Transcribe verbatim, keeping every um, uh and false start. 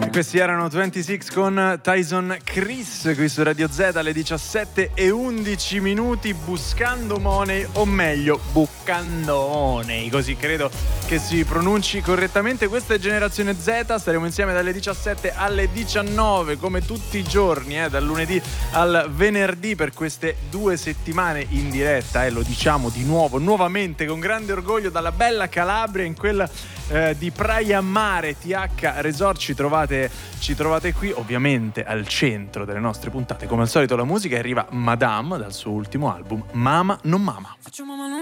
Questi erano ventisei con Tyson Chris qui su Radio Z alle diciassette e undici minuti. Buscando Money, o meglio Buccando Money, così credo che si pronunci correttamente. Questa è Generazione Z, staremo insieme dalle diciassette alle diciannove come tutti i giorni, eh, dal lunedì al venerdì per queste due settimane in diretta, e eh, lo diciamo di nuovo, nuovamente con grande orgoglio dalla bella Calabria, in quella eh, di Praia Mare T H Resort. Ci trovate, ci trovate qui ovviamente al centro delle nostre puntate, come al solito la musica, e arriva Madame dal suo ultimo album Mama non Mama.